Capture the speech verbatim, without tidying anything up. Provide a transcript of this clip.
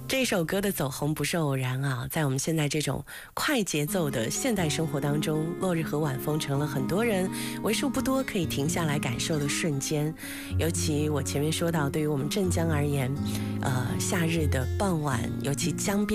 这首歌的走红不是偶然啊，在我们现在这种快节奏的现代生活当中，落日和晚风成了很多人为数不多可以停下来感受的瞬间。尤其我前面说到，对于我们镇江而言，呃，夏日的傍晚，尤其江边